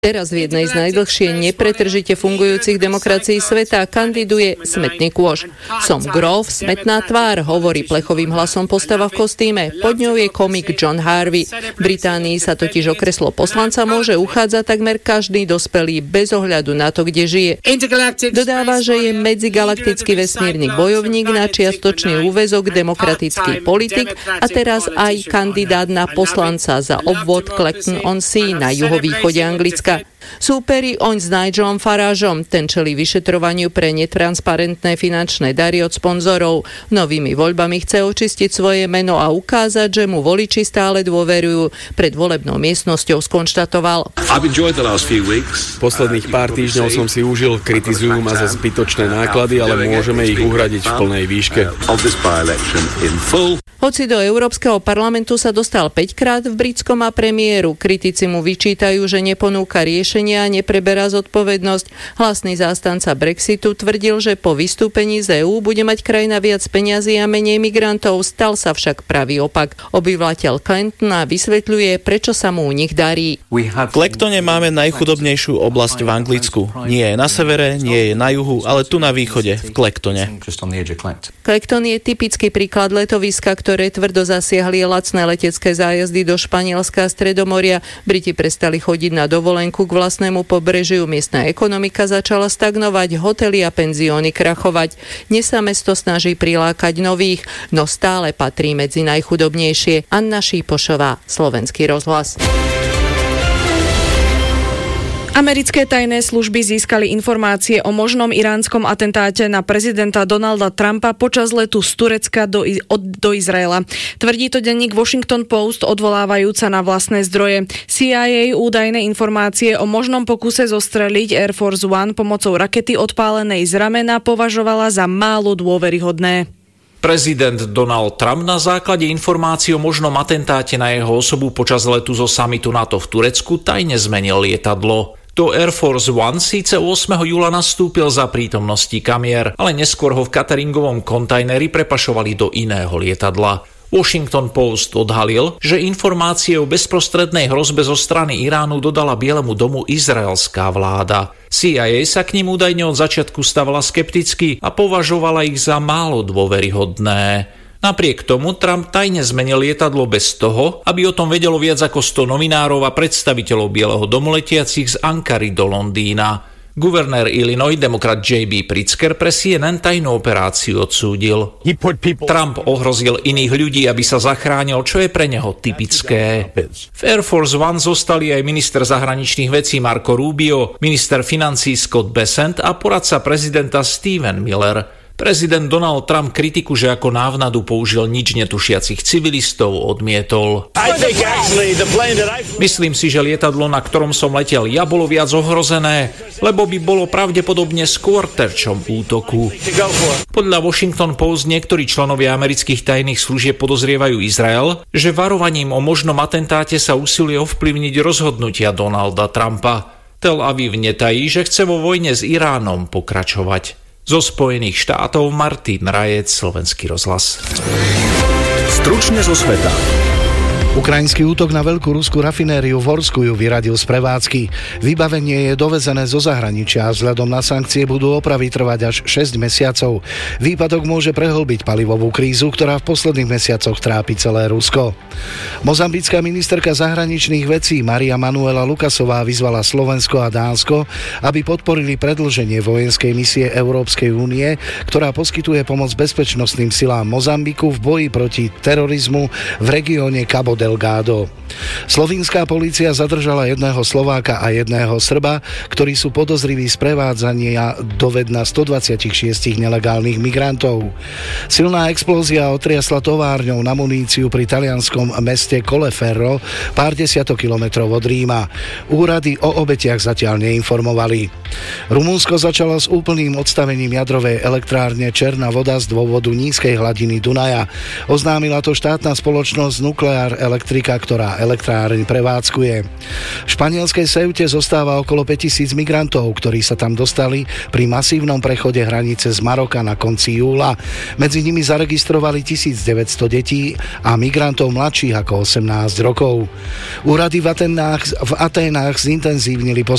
Teraz v jednej z najdlhšie nepretržite fungujúcich demokracií sveta kandiduje smetný kôš. Som Grof, smetná tvár, hovorí plechovým hlasom postava v kostýme. Pod ňou je komik John Harvey. V Británii sa totiž o kreslo poslanca môže uchádzať takmer každý dospelý bez ohľadu na to, kde žije. Dodáva, že je medzigalaktický vesmírny bojovník na čiastočný úväzok, demokratický politik a teraz aj kandidát na poslanca za obvod Clacton-on-Sea na juhovýchode Anglicka. Súperi oň s Nigelom Farageom, ten čelí vyšetrovaniu pre netransparentné finančné dary od sponzorov. Novými voľbami chce očistiť svoje meno a ukázať, že mu voliči stále dôverujú. Pred volebnou miestnosťou skonštatoval: Posledných pár týždňov som si užil, kritizujú ma za zbytočné náklady, ale môžeme ich uhradiť v plnej výške. Hoci do Európskeho parlamentu sa dostal 5-krát, v britskom má premiéru. Kritici mu vyčítajú, že neponúka riešenia a nepreberá zodpovednosť. Hlasný zástanca Brexitu tvrdil, že po vystúpení z EÚ bude mať krajina viac peňazí a menej migrantov. Stal sa však pravý opak. Obyvateľ Clactona vysvetľuje, prečo sa mu u nich darí. V Clactone máme najchudobnejšiu oblasť v Anglicku. Nie je na severe, nie je na juhu, ale tu na východe, v Clactone. Clacton je typický príklad letoviska, ktoré tvrdo zasiahli lacné letecké zájazdy do Španielska a Stredomoria. Briti prestali chodiť na dovolenku k vlastnému pobrežiu. Miestna ekonomika začala stagnovať, hotely a penzióny krachovať. Dnes sa mesto snaží prilákať nových, no stále patrí medzi najchudobnejšie. Anna Šípošová, Slovenský rozhlas. Americké tajné služby získali informácie o možnom iránskom atentáte na prezidenta Donalda Trumpa počas letu z Turecka do Izraela. Tvrdí to denník Washington Post, odvolávajúca na vlastné zdroje. CIA údajné informácie o možnom pokuse zostreliť Air Force One pomocou rakety odpálenej z ramena považovala za málo dôveryhodné. Prezident Donald Trump na základe informácií o možnom atentáte na jeho osobu počas letu zo samitu NATO v Turecku tajne zmenil lietadlo. Do Air Force One síce 8. júla nastúpil za prítomnosti kamier, ale neskôr ho v cateringovom kontajneri prepašovali do iného lietadla. Washington Post odhalil, že informácie o bezprostrednej hrozbe zo strany Iránu dodala Bielemu domu izraelská vláda. CIA sa k nim údajne od začiatku stavala skepticky a považovala ich za málo dôveryhodné. Napriek tomu Trump tajne zmenil lietadlo bez toho, aby o tom vedelo viac ako 100 novinárov a predstaviteľov Bieleho domu letiacich z Ankary do Londýna. Guvernér Illinois, demokrat J.B. Pritzker, pre CNN tajnú operáciu odsúdil. Trump ohrozil iných ľudí, aby sa zachránil, čo je pre neho typické. V Air Force One zostali aj minister zahraničných vecí Marco Rubio, minister financií Scott Bessent a poradca prezidenta Stephen Miller. Prezident Donald Trump kritiku, že ako návnadu použil nič netušiacich civilistov, odmietol. Myslím si, že lietadlo, na ktorom som letel ja, bolo viac ohrozené, lebo by bolo pravdepodobne skôr terčom útoku. Podľa Washington Post niektorí členovia amerických tajných služieb podozrievajú Izrael, že varovaním o možnom atentáte sa usiluje ovplyvniť rozhodnutia Donalda Trumpa. Tel Aviv netají, že chce vo vojne s Iránom pokračovať. Zo Spojených štátov Martin Rajec, Slovenský rozhlas. Stručne zo sveta. Ukrajinský útok na veľkú ruskú rafinériu v Horsku ju vyradil z prevádzky. Vybavenie je dovezené zo zahraničia a vzhľadom na sankcie budú opravy trvať až 6 mesiacov. Výpadok môže prehlbiť palivovú krízu, ktorá v posledných mesiacoch trápi celé Rusko. Mozambická ministerka zahraničných vecí Maria Manuela Lukasová vyzvala Slovensko a Dánsko, aby podporili predĺženie vojenskej misie Európskej únie, ktorá poskytuje pomoc bezpečnostným silám Mozambiku v boji proti terorizmu v regióne Cabo Delgado. Slovinská polícia zadržala jedného Slováka a jedného Srba, ktorí sú podozriví z prevádzania dovedna 126 nelegálnych migrantov. Silná explózia otriasla továrňou na muníciu pri talianskom meste Colleferro, pár desiatok kilometrov od Ríma. Úrady o obetiach zatiaľ neinformovali. Rumunsko začalo s úplným odstavením jadrovej elektrárne Černá voda z dôvodu nízkej hladiny Dunaja. Oznámila to štátna spoločnosť Nuclear Electrica, ktorá elektráreň prevádzkuje. V španielskej Ceute zostáva okolo 5000 migrantov, ktorí sa tam dostali pri masívnom prechode hranice z Maroka na konci júla. Medzi nimi zaregistrovali 1900 detí a migrantov mladších ako 18 rokov. Úrady v Aténach zintenzívnili